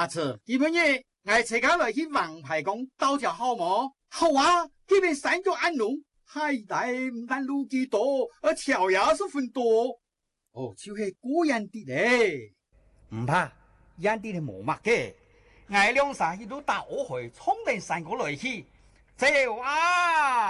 阿叔，今晡日我車家來去黃牌崗鬥條好麼？好啊，這邊山腳安農，海帶唔但路幾多，而條也十分多。哦，就是孤人啲咧。 唔怕，人啲係無乜嘅。我兩山一路打我去，衝定山過來去，走啊！